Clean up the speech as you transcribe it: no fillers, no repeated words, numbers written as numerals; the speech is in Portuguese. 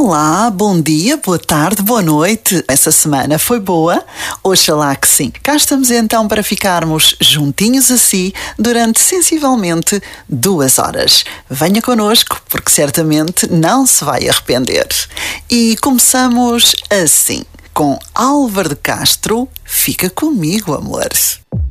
Olá, bom dia, boa tarde, boa noite. Essa semana foi boa? Oxalá que sim. Cá estamos então para ficarmos juntinhos assim durante sensivelmente 2 horas. Venha connosco, porque certamente não se vai arrepender. E começamos assim, com Álvaro de Castro, Fica Comigo, Amor.